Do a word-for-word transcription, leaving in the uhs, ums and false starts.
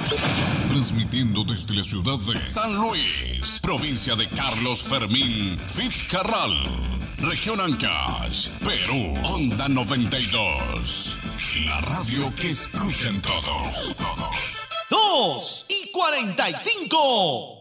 Transmitiendo desde la ciudad de San Luis, provincia de Carlos Fermín Fitzcarral, región Ancash, Perú, Onda noventa y dos. La radio que escuchan todos. Dos y cuarenta y cinco.